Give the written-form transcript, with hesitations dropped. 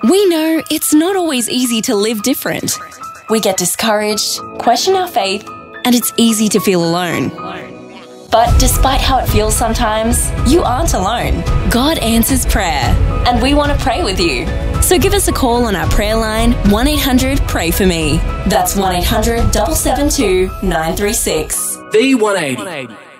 We know it's not always easy to live different. We get discouraged, question our faith, and it's easy to feel alone. But despite how it feels sometimes, you aren't alone. God answers prayer, and we want to pray with you. So give us a call on our prayer line, 1-800-PRAY-FOR-ME. That's 1-800-772-936. The 180.